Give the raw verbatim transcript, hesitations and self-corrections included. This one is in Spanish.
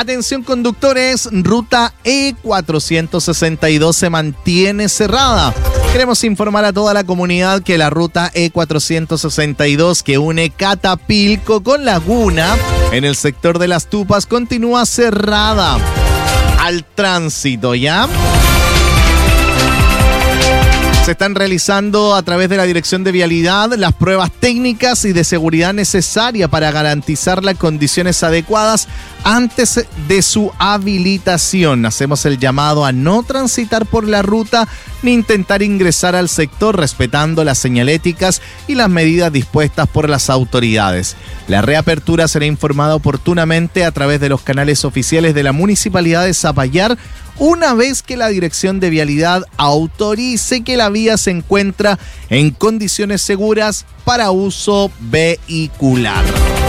Atención conductores, ruta E cuatrocientos sesenta y dos se mantiene cerrada. Queremos informar a toda la comunidad que la ruta E cuatrocientos sesenta y dos que une Catapilco con Laguna en el sector de Las Tupas continúa cerrada al tránsito, ¿ya? Se están realizando a través de la Dirección de Vialidad las pruebas técnicas y de seguridad necesarias para garantizar las condiciones adecuadas antes de su habilitación. Hacemos el llamado a no transitar por la ruta ni intentar ingresar al sector respetando las señaléticas y las medidas dispuestas por las autoridades. La reapertura será informada oportunamente a través de los canales oficiales de la Municipalidad de Zapallar una vez que la Dirección de Vialidad autorice que la vía se encuentra en condiciones seguras para uso vehicular.